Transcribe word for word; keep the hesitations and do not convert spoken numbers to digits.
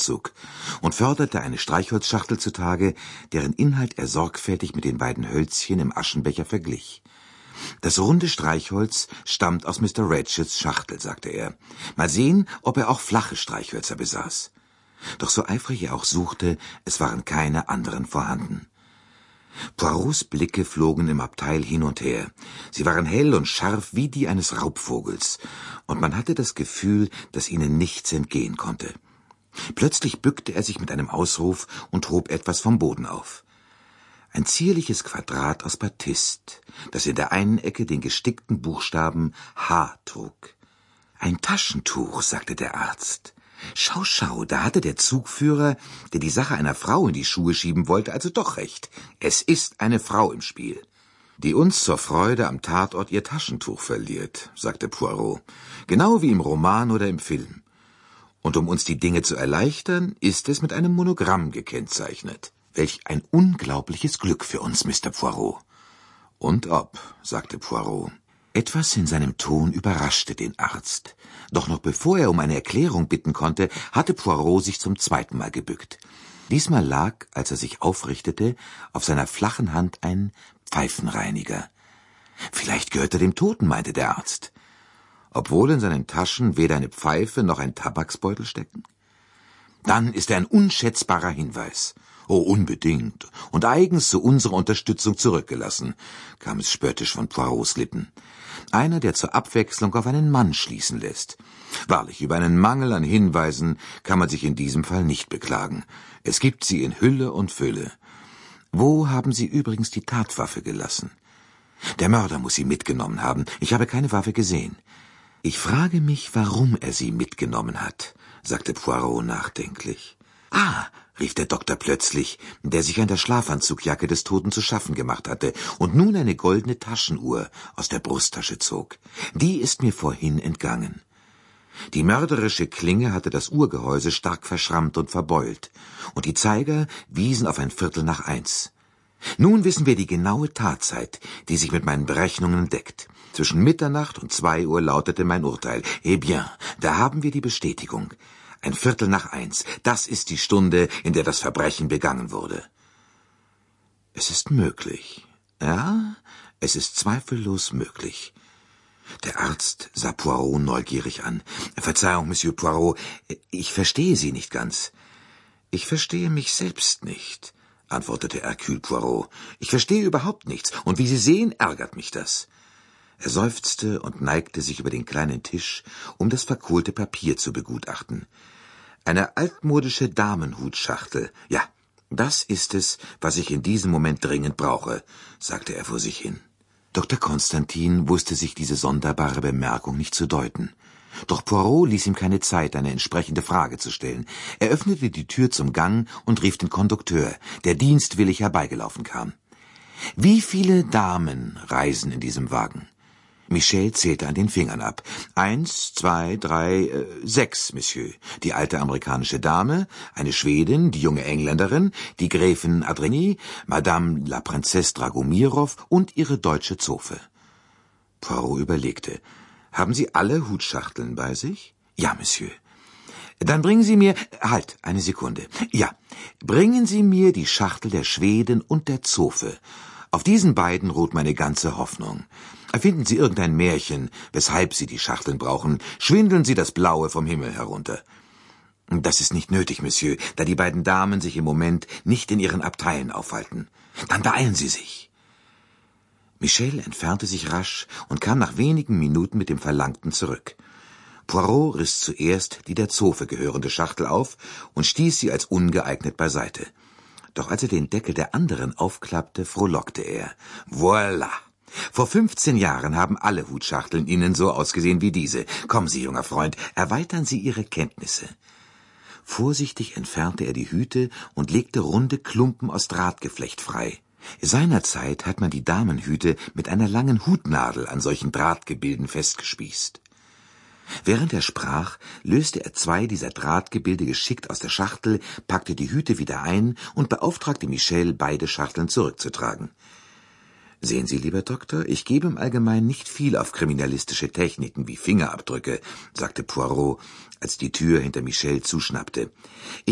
Anzug und förderte eine Streichholzschachtel zutage, deren Inhalt er sorgfältig mit den beiden Hölzchen im Aschenbecher verglich. »Das runde Streichholz stammt aus Mister Ratchets Schachtel«, sagte er. »Mal sehen, ob er auch flache Streichhölzer besaß.« Doch so eifrig er auch suchte, es waren keine anderen vorhanden. Poirots Blicke flogen im Abteil hin und her. Sie waren hell und scharf wie die eines Raubvogels, und man hatte das Gefühl, dass ihnen nichts entgehen konnte. Plötzlich bückte er sich mit einem Ausruf und hob etwas vom Boden auf. Ein zierliches Quadrat aus Batist, das in der einen Ecke den gestickten Buchstaben H trug. »Ein Taschentuch«, sagte der Arzt. »Schau, schau, da hatte der Zugführer, der die Sache einer Frau in die Schuhe schieben wollte, also doch recht. Es ist eine Frau im Spiel, die uns zur Freude am Tatort ihr Taschentuch verliert«, sagte Poirot, »genau wie im Roman oder im Film. Und um uns die Dinge zu erleichtern, ist es mit einem Monogramm gekennzeichnet. Welch ein unglaubliches Glück für uns, Mister Poirot.« »Und ob«, sagte Poirot. Etwas in seinem Ton überraschte den Arzt. Doch noch bevor er um eine Erklärung bitten konnte, hatte Poirot sich zum zweiten Mal gebückt. Diesmal lag, als er sich aufrichtete, auf seiner flachen Hand ein Pfeifenreiniger. »Vielleicht gehört er dem Toten«, meinte der Arzt. »Obwohl in seinen Taschen weder eine Pfeife noch ein Tabaksbeutel stecken?« »Dann ist er ein unschätzbarer Hinweis.« »Oh, unbedingt. Und eigens zu unserer Unterstützung zurückgelassen«, kam es spöttisch von Poirots Lippen. »Einer, der zur Abwechslung auf einen Mann schließen lässt. Wahrlich, über einen Mangel an Hinweisen kann man sich in diesem Fall nicht beklagen. Es gibt sie in Hülle und Fülle. Wo haben Sie übrigens die Tatwaffe gelassen?« »Der Mörder muss sie mitgenommen haben. Ich habe keine Waffe gesehen.« »Ich frage mich, warum er sie mitgenommen hat«, sagte Poirot nachdenklich. »Ah«, rief der Doktor plötzlich, der sich an der Schlafanzugjacke des Toten zu schaffen gemacht hatte und nun eine goldene Taschenuhr aus der Brusttasche zog. »Die ist mir vorhin entgangen.« Die mörderische Klinge hatte das Uhrgehäuse stark verschrammt und verbeult, und die Zeiger wiesen auf ein Viertel nach eins. Nun wissen wir die genaue Tatzeit, die sich mit meinen Berechnungen deckt. Zwischen Mitternacht und zwei Uhr lautete mein Urteil. Eh bien, da haben wir die Bestätigung. Ein Viertel nach eins, das ist die Stunde, in der das Verbrechen begangen wurde.« »Es ist möglich. Ja, es ist zweifellos möglich.« Der Arzt sah Poirot neugierig an. »Verzeihung, Monsieur Poirot, ich verstehe Sie nicht ganz.« »Ich verstehe mich selbst nicht«, antwortete Hercule Poirot. »Ich verstehe überhaupt nichts, und wie Sie sehen, ärgert mich das.« Er seufzte und neigte sich über den kleinen Tisch, um das verkohlte Papier zu begutachten. »Eine altmodische Damenhutschachtel. Ja, das ist es, was ich in diesem Moment dringend brauche«, sagte er vor sich hin. Doktor Constantin wusste sich diese sonderbare Bemerkung nicht zu deuten. Doch Poirot ließ ihm keine Zeit, eine entsprechende Frage zu stellen. Er öffnete die Tür zum Gang und rief den Kondukteur, der dienstwillig herbeigelaufen kam. »Wie viele Damen reisen in diesem Wagen?« Michel zählte an den Fingern ab. »Eins, zwei, drei, äh, sechs, Monsieur. Die alte amerikanische Dame, eine Schwedin, die junge Engländerin, die Gräfin Adreny, Madame la Princesse Dragomirow und ihre deutsche Zofe.« Poirot überlegte. »Haben Sie alle Hutschachteln bei sich?« »Ja, Monsieur.« »Dann bringen Sie mir... Halt, eine Sekunde. Ja, bringen Sie mir die Schachtel der Schwedin und der Zofe. Auf diesen beiden ruht meine ganze Hoffnung. Erfinden Sie irgendein Märchen, weshalb Sie die Schachteln brauchen. Schwindeln Sie das Blaue vom Himmel herunter.« »Das ist nicht nötig, Monsieur, da die beiden Damen sich im Moment nicht in ihren Abteilen aufhalten. Dann beeilen Sie sich.« Michel entfernte sich rasch und kam nach wenigen Minuten mit dem Verlangten zurück. Poirot riss zuerst die der Zofe gehörende Schachtel auf und stieß sie als ungeeignet beiseite. Doch als er den Deckel der anderen aufklappte, frohlockte er. »Voilà! Vor fünfzehn Jahren haben alle Hutschachteln Ihnen so ausgesehen wie diese. Kommen Sie, junger Freund, erweitern Sie Ihre Kenntnisse.« Vorsichtig entfernte er die Hüte und legte runde Klumpen aus Drahtgeflecht frei. Seinerzeit hat man die Damenhüte mit einer langen Hutnadel an solchen Drahtgebilden festgespießt. Während er sprach, löste er zwei dieser Drahtgebilde geschickt aus der Schachtel, packte die Hüte wieder ein und beauftragte Michel, beide Schachteln zurückzutragen. »Sehen Sie, lieber Doktor, ich gebe im Allgemeinen nicht viel auf kriminalistische Techniken wie Fingerabdrücke«, sagte Poirot, als die Tür hinter Michel zuschnappte.